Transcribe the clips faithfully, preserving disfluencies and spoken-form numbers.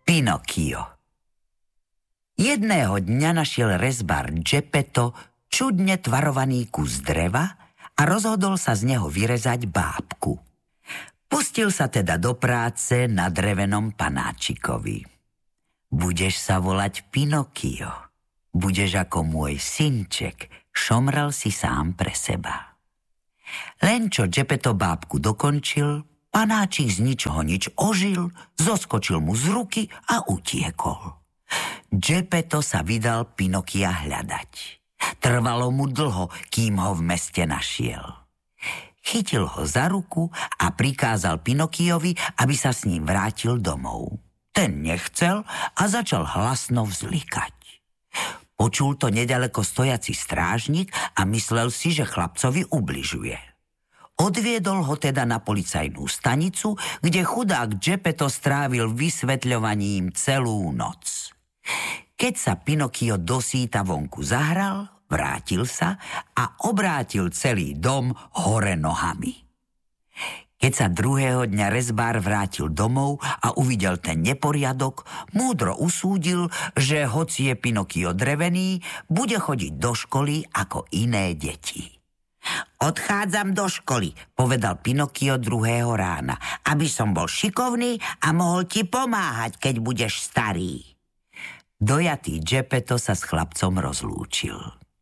Pinokio. Jedného dňa našiel rezbár Geppetto čudne tvarovaný kus dreva a rozhodol sa z neho vyrezať bábku. Pustil sa teda do práce na drevenom panáčikovi. Budeš sa volať Pinokio. Budeš ako môj synček, šomral si sám pre seba. Len čo Geppetto bábku dokončil, panáčik z ničoho nič ožil, zoskočil mu z ruky a utiekol. Geppetto sa vydal Pinokia hľadať. Trvalo mu dlho, kým ho v meste našiel. Chytil ho za ruku a prikázal Pinokiovi, aby sa s ním vrátil domov. Ten nechcel a začal hlasno vzlikať. Počul to nedaleko stojaci strážnik a myslel si, že chlapcovi ubližuje. Odviedol ho teda na policajnú stanicu, kde chudák Geppetto strávil vysvetľovaním celú noc. Keď sa Pinokio dosýta vonku zahral, vrátil sa a obrátil celý dom hore nohami. Keď sa druhého dňa rezbár vrátil domov a uvidel ten neporiadok, múdro usúdil, že hoci je Pinokio drevený, bude chodiť do školy ako iné deti. Odchádzam do školy, povedal Pinokio druhého rána, aby som bol šikovný a mohol ti pomáhať, keď budeš starý. Dojatý Geppetto sa s chlapcom rozlúčil.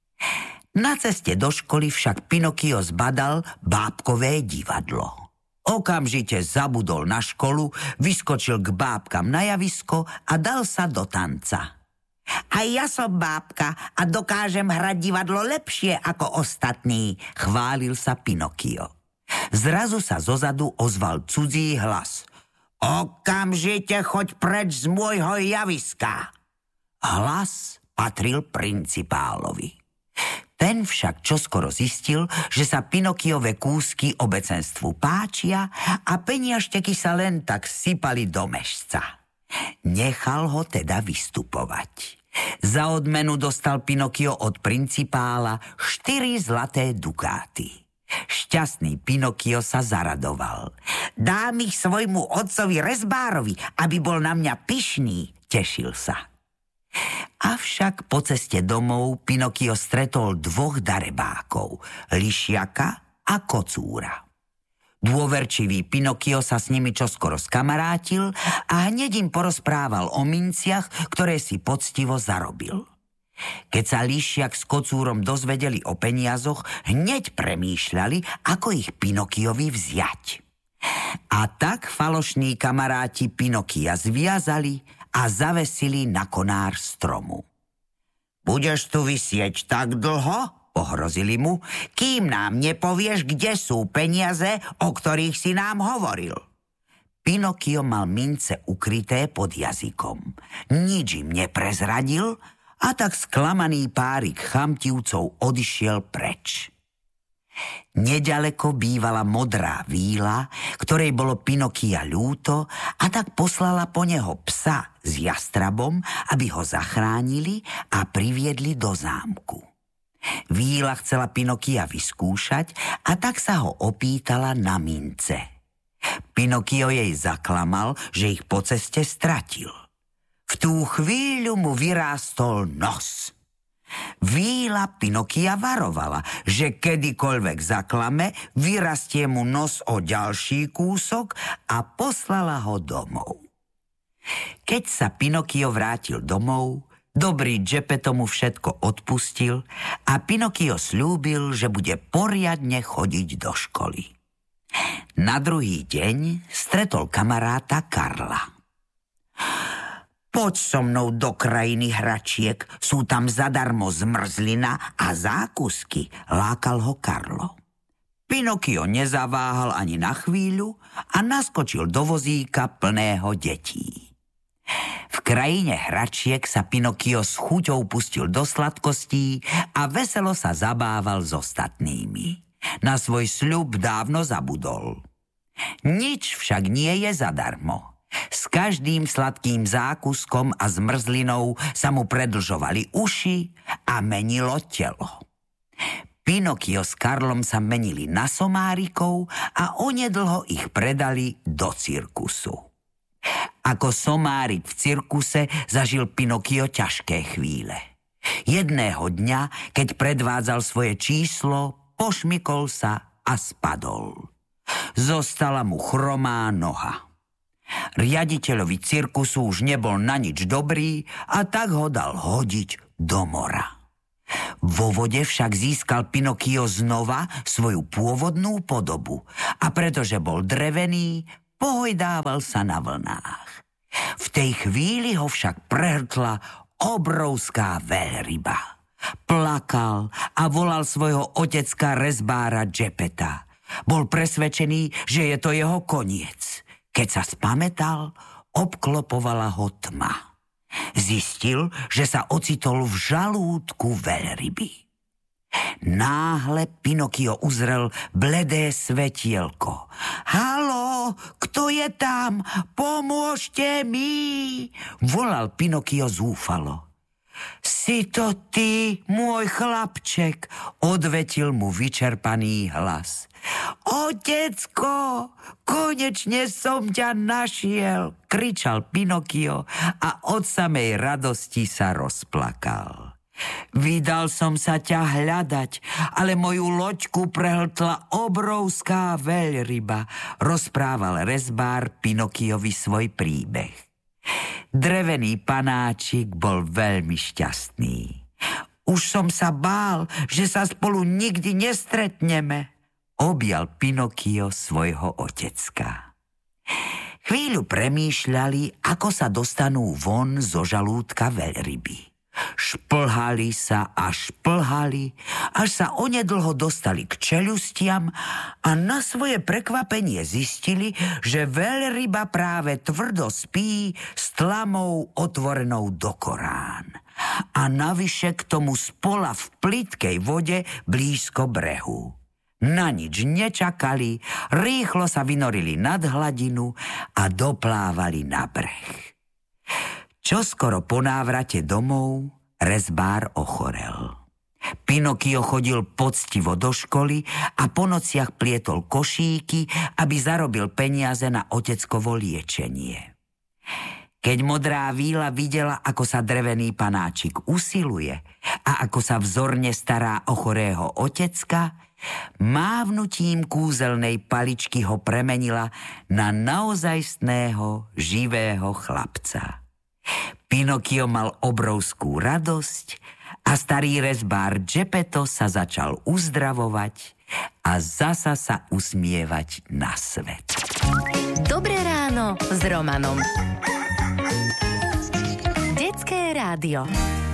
Na ceste do školy však Pinokio zbadal bábkové divadlo. Okamžite zabudol na školu, vyskočil k bábkam na javisko a dal sa do tanca. Aj ja som bábka a dokážem hrať divadlo lepšie ako ostatní, chválil sa Pinokio. Zrazu sa zozadu ozval cudzí hlas. Okamžite choď preč z môjho javiska. Hlas patril principálovi. Ten však čoskoro zistil, že sa Pinokiove kúsky obecenstvu páčia a peniažteky sa len tak sypali do mešca. Nechal ho teda vystupovať. Za odmenu dostal Pinokio od principála štyri zlaté dukáty. Šťastný Pinokio sa zaradoval. Dám ich svojmu otcovi rezbárovi, aby bol na mňa pyšný, tešil sa. Avšak po ceste domov Pinokio stretol dvoch darebákov, Lišiaka a Kocúra. Dôverčivý Pinokio sa s nimi čoskoro skamarátil a hneď im porozprával o minciach, ktoré si poctivo zarobil. Keď sa Lišiak s Kocúrom dozvedeli o peniazoch, hneď premýšľali, ako ich Pinokiovi vziať. A tak falošní kamaráti Pinokia zviazali a zavesili na konár stromu. Budeš tu visieť tak dlho? Pohrozili mu, kým nám nepovieš, kde sú peniaze, o ktorých si nám hovoril. Pinokio mal mince ukryté pod jazykom. Nič im neprezradil a tak sklamaný párik chamtivcov odišiel preč. Nedaleko bývala modrá víla, ktorej bolo Pinokia ľúto a tak poslala po neho psa s jastrabom, aby ho zachránili a priviedli do zámku. Víla chcela Pinokia vyskúšať a tak sa ho opýtala na mince. Pinokio jej zaklamal, že ich po ceste stratil. V tú chvíľu mu vyrástol nos. Víla Pinokia varovala, že kedykoľvek zaklame, vyrastie mu nos o ďalší kúsok a poslala ho domov. Keď sa Pinokio vrátil domov, dobrý Geppetto mu všetko odpustil a Pinokio sľúbil, že bude poriadne chodiť do školy. Na druhý deň stretol kamaráta Karla. Poď so mnou do krajiny hračiek, sú tam zadarmo zmrzlina a zákusky, lákal ho Karlo. Pinokio nezaváhal ani na chvíľu a naskočil do vozíka plného detí. V krajine hračiek sa Pinokio s chuťou pustil do sladkostí a veselo sa zabával s ostatnými. Na svoj sľub dávno zabudol. Nič však nie je zadarmo. S každým sladkým zákuskom a zmrzlinou sa mu predlžovali uši a menilo telo. Pinokio s Karlom sa menili na somárikov a onedlho ich predali do cirkusu. Ako somárik v cirkuse zažil Pinokio ťažké chvíle. Jedného dňa, keď predvádzal svoje číslo, pošmykol sa a spadol. Zostala mu chromá noha. Riaditeľovi cirkusu už nebol na nič dobrý a tak ho dal hodiť do mora. Vo vode však získal Pinokio znova svoju pôvodnú podobu a pretože bol drevený, pohojdával sa na vlnách. V tej chvíli ho však prehrtla obrovská veľryba. Plakal a volal svojho otecka rezbára Geppetta. Bol presvedčený, že je to jeho koniec. Keď sa spamätal, obklopovala ho tma. Zistil, že sa ocitol v žalúdku veľryby. Náhle Pinokio uzrel bledé svetielko. Haló, kto je tam? Pomôžte mi! Volal Pinokio zúfalo. Si to ty, môj chlapček, odvetil mu vyčerpaný hlas. Otecko, konečne som ťa našiel, kričal Pinokio a od samej radosti sa rozplakal. Vydal som sa ťa hľadať, ale moju loďku prehltla obrovská veľryba, rozprával rezbár Pinokiovi svoj príbeh. Drevený panáčik bol veľmi šťastný. Už som sa bál, že sa spolu nikdy nestretneme, objal Pinokio svojho otecka. Chvíľu premýšľali, ako sa dostanú von zo žalúdka veľryby. Šplhali sa a šplhali, až sa onedlho dostali k čeľustiam a na svoje prekvapenie zistili, že veľryba práve tvrdo spí s tlamou otvorenou do korán. A navyše k tomu spola v plytkej vode blízko brehu. Na nič nečakali, rýchlo sa vynorili nad hladinu a doplávali na breh. Čoskoro po návrate domov rezbár ochorel. Pinokio chodil poctivo do školy a po nociach plietol košíky, aby zarobil peniaze na oteckovo liečenie. Keď modrá víla videla, ako sa drevený panáčik usiluje a ako sa vzorne stará o chorého otecka, mávnutím kúzelnej paličky ho premenila na naozajstného živého chlapca. Pinokio mal obrovskú radosť a starý rezbár Geppetto sa začal uzdravovať a zasa sa usmievať na svet. Dobré ráno s Romanom. Detské rádio.